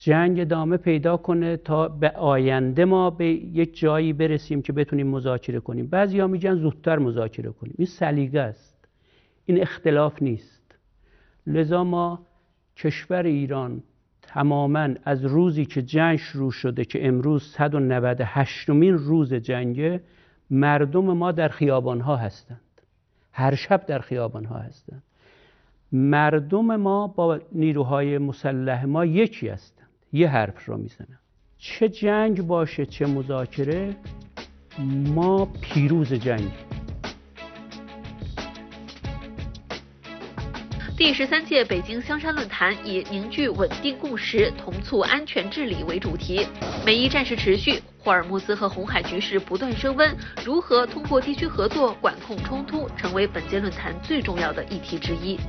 جنگ ادامه پیدا کنه تا به آینده ما به یک جایی برسیم که بتونیم مذاکره کنیم. بعضیا میگن زودتر مذاکره کنیم. این سلیقه است، این اختلاف نیست. لذا ما کشور ایران تماماً از روزی که جنگ شروع شده که امروز 198مین روز جنگه، مردم ما در خیابان‌ها هستند، هر شب در خیابان‌ها هستند. مردم ما با نیروهای مسلح ما یکی هستند، یه حرف رو میزنن. چه جنگ باشه چه مذاکره، ما پیروز جنگ. 第13届北京香山论坛以凝聚稳定共识、同促安全治理为主题。美伊战事持续，霍尔木兹和红海局势不断升温，如何通过地区合作管控冲突，成为本届论坛最重要的议题之一。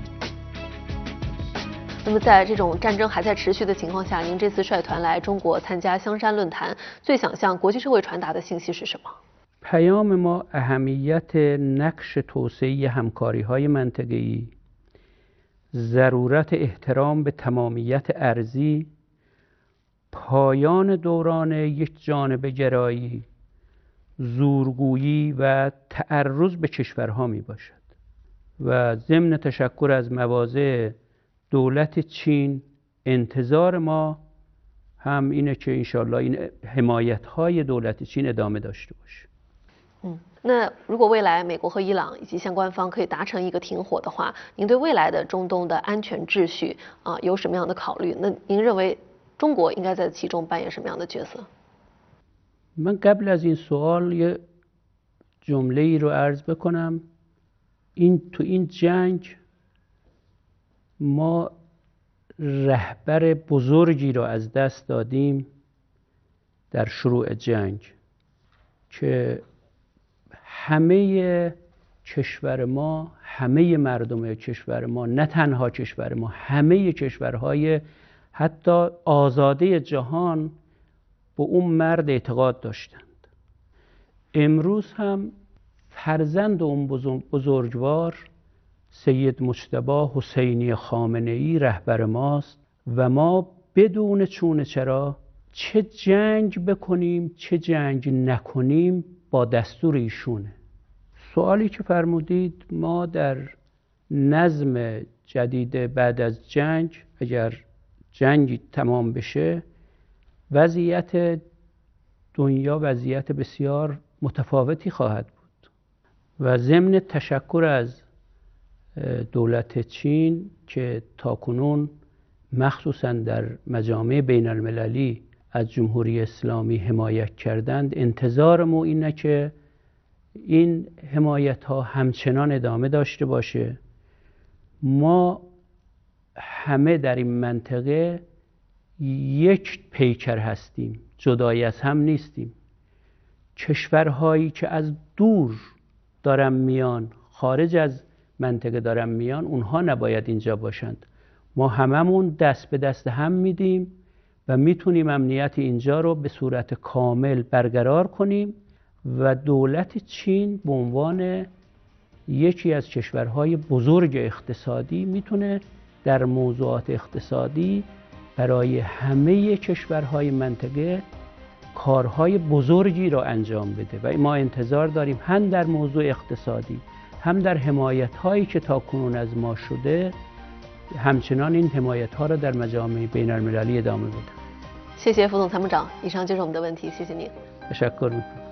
那么，在这种战争还在持续的情况下，您这次率团来中国参加香山论坛，最想向国际社会传达的信息是什么？ پیام ما اهمیت نقش توسعه همکاری‌های منطقه‌ای، ضرورت احترام به تمامیت ارضی، پایان دوران یک جانبه گرایی، زورگویی و تعرض به کشورها می باشد و ضمن تشکر از مواضع دولت چین، انتظار ما هم اینه که انشالله این حمایت‌های دولت چین ادامه داشته باشه. 那如果未来美国和伊朗以及相关方可以达成一个停火的话，您对未来的中东的安全秩序有什么样的考虑？那您认为中国应该在其中扮演什么样的角色？ من قبل از این سوال یه جمله ای رو عرض بکنم. تو این جنگ ما رهبر بزرگی رو از دست دادیم در شروع جنگ که همه کشور ما، همه مردم کشور ما، نه تنها کشور ما، همه کشورهای حتی آزاده جهان به اون مرد اعتقاد داشتند. امروز هم فرزند اون بزرگوار سید مجتبی حسینی خامنه‌ای رهبر ماست و ما بدون چونه چرا چه جنگ بکنیم چه جنگ نکنیم با دستور ایشونه. سوالی که فرمودید، ما در نظم جدید بعد از جنگ، اگر جنگی تمام بشه، وضعیت دنیا وضعیت بسیار متفاوتی خواهد بود و ضمن تشکر از دولت چین که تاکنون مخصوصا در مجامع بین المللی از جمهوری اسلامی حمایت کردند، انتظار ما اینه که این حمایت ها همچنان ادامه داشته باشه. ما همه در این منطقه یک پیکر هستیم، جدایی از هم نیستیم. کشورهایی که از دور دارن میان، خارج از منطقه دارن میان، اونها نباید اینجا باشند. ما هممون دست به دست هم میدیم و میتونیم امنیت اینجا رو به صورت کامل برقرار کنیم و دولت چین به عنوان یکی از کشورهای بزرگ اقتصادی میتونه در موضوعات اقتصادی برای همه کشورهای منطقه کارهای بزرگی را انجام بده و ما انتظار داریم هم در موضوع اقتصادی هم در حمایت‌هایی که تاکنون از ما شده همچنان این حمایت‌ها را در مجامع بین المللی ادامه بده. 谢谢副总参谋长，以上就是我们的问题，谢谢您。 تشکر میکنم.